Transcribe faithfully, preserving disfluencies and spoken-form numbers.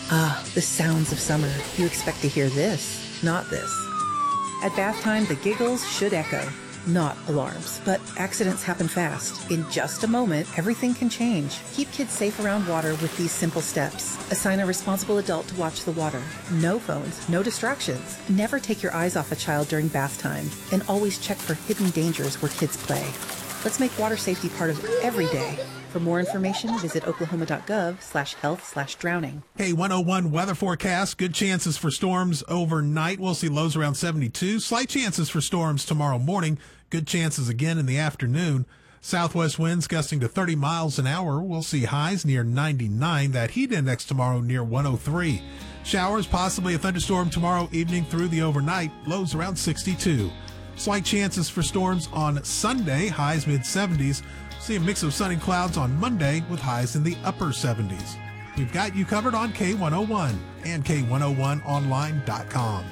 Ah, the sounds of summer. You expect to hear this, not this. At bath time, the giggles should echo, not alarms. But accidents happen fast. In just a moment, everything can change. Keep kids safe around water with these simple steps. Assign a responsible adult to watch the water. No phones, no distractions. Never take your eyes off a child during bath time. And always check for hidden dangers where kids play. Let's make water safety part of every day. For more information, visit oklahoma.gov slash health slash drowning. K one oh one weather forecast. Good chances for storms overnight. We'll see lows around seventy-two. Slight chances for storms tomorrow morning. Good chances again in the afternoon. Southwest winds gusting to thirty miles an hour. We'll see highs near ninety-nine. That heat index tomorrow near one oh three. Showers, possibly a thunderstorm tomorrow evening through the overnight. Lows around sixty-two. Slight chances for storms on Sunday. Highs mid-seventies. See a mix of sun and clouds on Monday with highs in the upper seventies. We've got you covered on K one oh one and K one oh one online dot com.